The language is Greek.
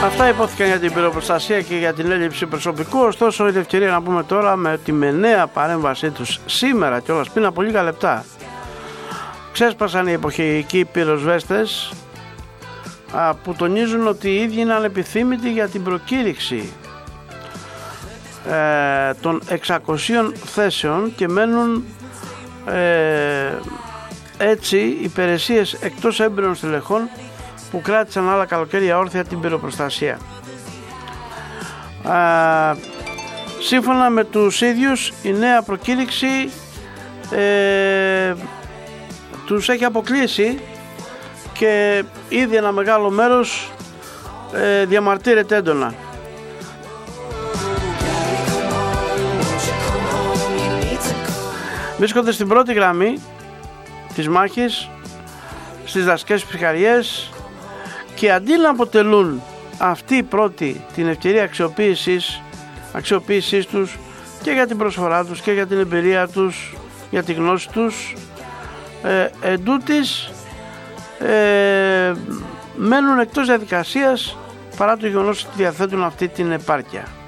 Αυτά υπόθηκαν για την πυροπροστασία και για την έλλειψη προσωπικού. Ωστόσο, είναι ευκαιρία να πούμε τώρα με τη νέα παρέμβασή τους σήμερα κιόλας πριν από λίγα λεπτά. Ξέσπασαν οι εποχιακοί πυροσβέστες που τονίζουν ότι οι ίδιοι είναι ανεπιθύμητοι για την προκήρυξη των 600 θέσεων και μένουν έτσι υπηρεσίες εκτός έμπειρων στελεχών που κράτησαν άλλα καλοκαίρια όρθια την πυροπροστασία. Σύμφωνα με τους ίδιους, η νέα προκήρυξη τους έχει αποκλείσει και ήδη ένα μεγάλο μέρος διαμαρτύρεται έντονα. Βρίσκονται στην πρώτη γραμμή της μάχης στις δασικές πυρκαγιές και αντί να αποτελούν αυτοί οι πρώτοι την ευκαιρία αξιοποίησής τους και για την προσφορά τους και για την εμπειρία τους, για τη γνώση τους, εντούτοις μένουν εκτός διαδικασίας παρά το γεγονός ότι διαθέτουν αυτή την επάρκεια.